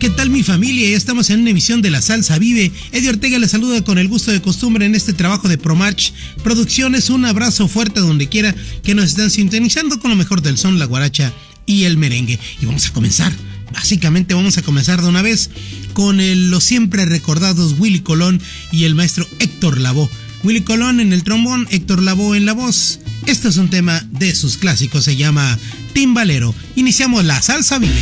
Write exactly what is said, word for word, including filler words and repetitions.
¿Qué tal mi familia? Ya estamos en una emisión de La Salsa Vive. Eddie Ortega les saluda con el gusto de costumbre en este trabajo de Promarch Producciones. Un abrazo fuerte donde quiera que nos están sintonizando con lo mejor del son, la guaracha y el merengue. Y vamos a comenzar, básicamente vamos a comenzar de una vez con el, los siempre recordados Willy Colón y el maestro Héctor Lavoe. Willy Colón en el trombón, Héctor Lavoe en la voz. Este es un tema de sus clásicos, se llama Timbalero. Iniciamos La Salsa Vive.